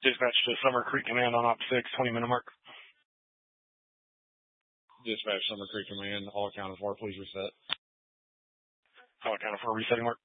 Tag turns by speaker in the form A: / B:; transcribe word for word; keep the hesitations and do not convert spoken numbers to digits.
A: Dispatch to Summer Creek Command on Op six, twenty minute mark.
B: Dispatch Summer Creek Command, all accounted for, please reset.
A: All accounted for, resetting mark.